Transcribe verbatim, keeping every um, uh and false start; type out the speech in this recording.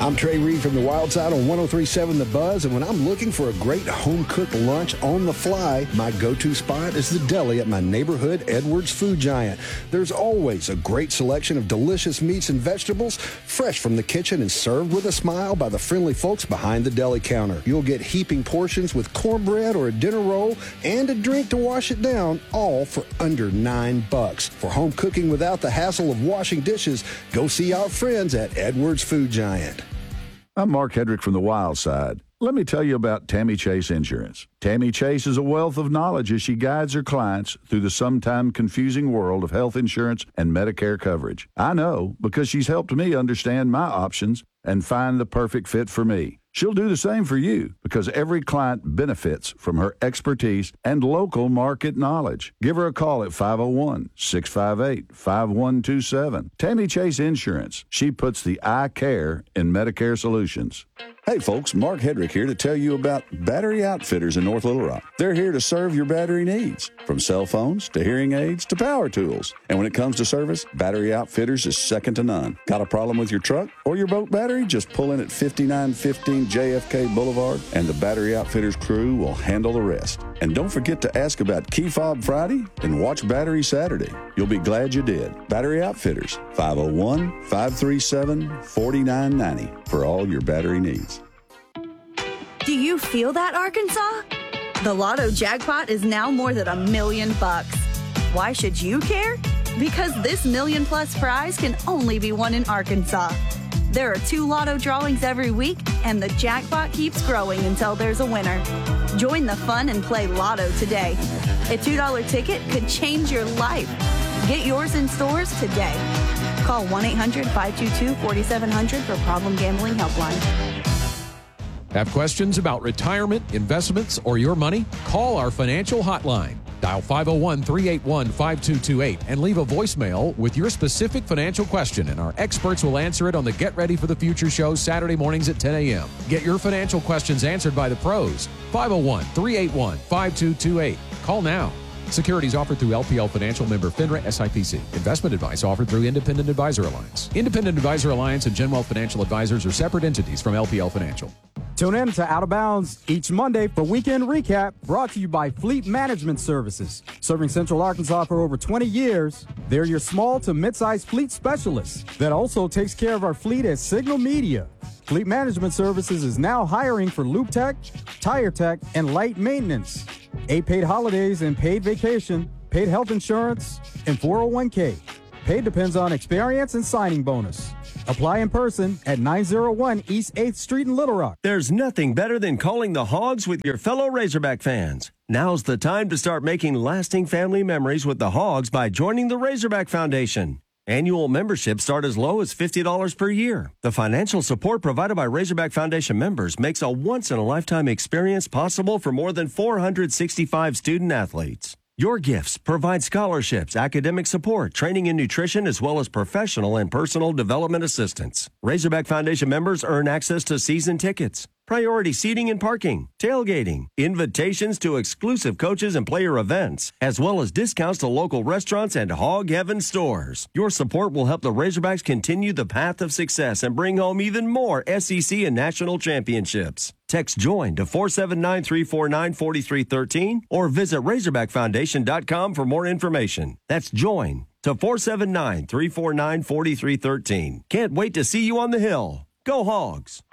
I'm Trey Reed from the Wild Side on one oh three point seven The Buzz, and when I'm looking for a great home-cooked lunch on the fly, my go-to spot is the deli at my neighborhood Edwards Food Giant. There's always a great selection of delicious meats and vegetables, fresh from the kitchen and served with a smile by the friendly folks behind the deli counter. You'll get heaping portions with cornbread or a dinner roll and a drink to wash it down, all for under nine bucks. For home cooking without the hassle of washing dishes, go see our friends at Edwards Food Giant. I'm Mark Hedrick from the Wild Side. Let me tell you about Tammy Chase Insurance. Tammy Chase is a wealth of knowledge as she guides her clients through the sometimes confusing world of health insurance and Medicare coverage. I know because she's helped me understand my options and find the perfect fit for me. She'll do the same for you because every client benefits from her expertise and local market knowledge. Give her a call at five oh one, six five eight, five one two seven. Tammy Chase Insurance. She puts the I care in Medicare solutions. Hey folks, Mark Hedrick here to tell you about Battery Outfitters in North Little Rock. They're here to serve your battery needs, from cell phones to hearing aids to power tools. And when it comes to service, Battery Outfitters is second to none. Got a problem with your truck or your boat battery? Just pull in at fifty-nine fifteen J F K Boulevard and the Battery Outfitters crew will handle the rest. And don't forget to ask about Key Fob Friday and watch Battery Saturday. You'll be glad you did. Battery Outfitters, five oh one, five three seven, four nine nine zero for all your battery needs. Do you feel that, Arkansas? The Lotto jackpot is now more than a million bucks. Why should you care? Because this million plus prize can only be won in Arkansas. There are two Lotto drawings every week, and the jackpot keeps growing until there's a winner. Join the fun and play Lotto today. A two dollar ticket could change your life. Get yours in stores today. Call one eight hundred, five two two, four seven zero zero for Problem Gambling Helpline. Have questions about retirement, investments, or your money? Call our financial hotline. Dial five oh one, three eight one, five two two eight and leave a voicemail with your specific financial question, and our experts will answer it on the Get Ready for the Future show Saturday mornings at ten a.m. Get your financial questions answered by the pros. five oh one, three eight one, five two two eight. Call now. Securities offered through L P L Financial, member FINRA S I P C. Investment advice offered through Independent Advisor Alliance. Independent Advisor Alliance and GenWealth Financial Advisors are separate entities from L P L Financial. Tune in to Out of Bounds each Monday for Weekend Recap, brought to you by Fleet Management Services. Serving Central Arkansas for over twenty years, they're your small to mid-sized fleet specialists that also takes care of our fleet at Signal Media. Fleet Management Services is now hiring for Loop Tech, Tire Tech, and light maintenance. Eight paid holidays and paid vacation, paid health insurance, and four oh one k. Paid depends on experience and signing bonus. Apply in person at nine oh one East eighth Street in Little Rock. There's nothing better than calling the Hogs with your fellow Razorback fans. Now's the time to start making lasting family memories with the Hogs by joining the Razorback Foundation. Annual memberships start as low as fifty dollars per year. The financial support provided by Razorback Foundation members makes a once-in-a-lifetime experience possible for more than four hundred sixty-five student athletes. Your gifts provide scholarships, academic support, training and nutrition, as well as professional and personal development assistance. Razorback Foundation members earn access to season tickets, priority seating and parking, tailgating, invitations to exclusive coaches and player events, as well as discounts to local restaurants and Hog Heaven stores. Your support will help the Razorbacks continue the path of success and bring home even more S E C and national championships. Text JOIN to four seven nine, three four nine, four three one three or visit Razorback Foundation dot com for more information. That's JOIN to four seven nine, three four nine, four three one three. Can't wait to see you on the Hill. Go Hogs!